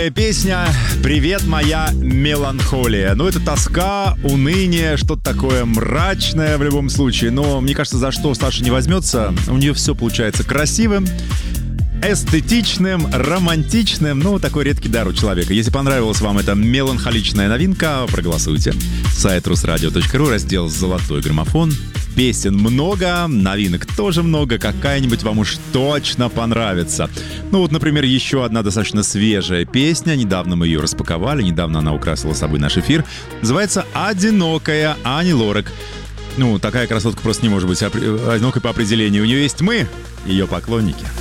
Песня «Привет, моя меланхолия». Ну, это тоска, уныние, что-то такое мрачное в любом случае. Но мне кажется, за что Саша не возьмется, у нее все получается красивым, эстетичным, романтичным. Ну, такой редкий дар у человека. Если понравилась вам эта меланхоличная новинка, проголосуйте. Сайт rusradio.ru, раздел «Золотой граммофон». Песен много, новинок тоже много, какая-нибудь вам уж точно понравится. Ну вот, например, еще одна достаточно свежая песня, недавно мы ее распаковали, недавно она украсила собой наш эфир, называется «Одинокая» Ани Лорак. Ну, такая красотка просто не может быть одинокой по определению, у нее есть мы, ее поклонники.